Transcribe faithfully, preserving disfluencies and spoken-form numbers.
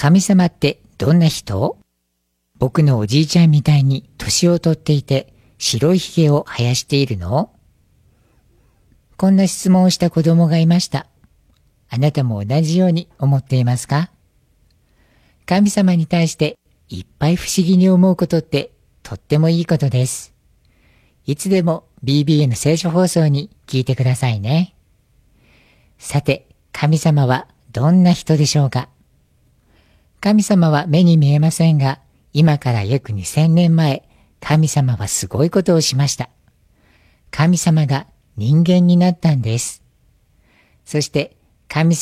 神様ってどんな人？僕のおじいちゃんみたいに年を取っていて白いひげを生やしているの？こんな質問をした子供がいました。あなたも同じように思っていますか？神様に対していっぱい不思議に思うことってとってもいいことです。いつでも ビービーエー の聖書放送に聞いてくださいね。さて、神様はどんな人でしょうか？神様は目に見えませんが、今から約にせんねんまえ、神様はすごいことをしました。神様が人間になったんです。そして神様